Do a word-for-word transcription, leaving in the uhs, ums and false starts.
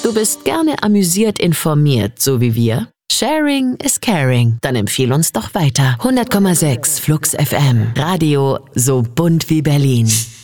Du bist gerne amüsiert informiert, so wie wir? Sharing is caring. Dann empfiehl uns doch weiter. hundert Komma sechs Flux F M. Radio so bunt wie Berlin.